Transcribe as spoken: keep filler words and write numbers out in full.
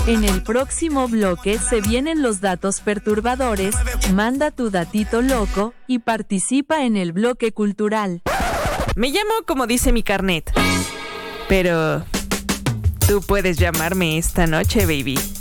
En el próximo bloque se vienen los datos perturbadores, manda tu datito loco y participa en el bloque cultural. Me llamo como dice mi carnet, pero tú puedes llamarme esta noche, baby.